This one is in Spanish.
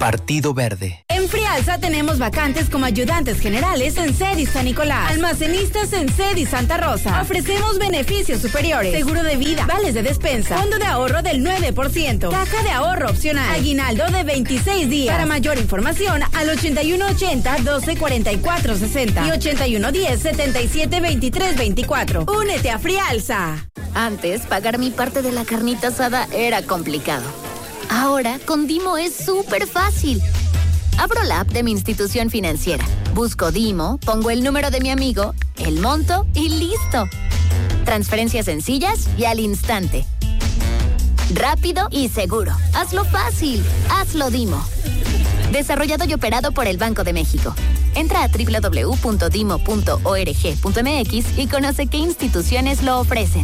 Partido Verde. En Frialsa tenemos vacantes como ayudantes generales en CEDIS San Nicolás, almacenistas en CEDIS Santa Rosa. Ofrecemos beneficios superiores, seguro de vida, vales de despensa, fondo de ahorro del 9%, caja de ahorro opcional, aguinaldo de 26 días. Para mayor información, al 8180-1244-60 y 8110-772324. Únete a Frialsa. Antes, pagar mi parte de la carnita asada era complicado. Ahora, con Dimo es súper fácil. Abro la app de mi institución financiera, busco Dimo, pongo el número de mi amigo, el monto y listo. Transferencias sencillas y al instante. Rápido y seguro. Hazlo fácil. Hazlo Dimo. Desarrollado y operado por el Banco de México. Entra a www.dimo.org.mx y conoce qué instituciones lo ofrecen.